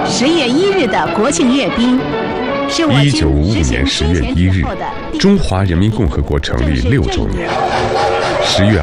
10月1日的国庆阅兵，是我军 1955年10月1日，中华人民共和国成立6周年。10月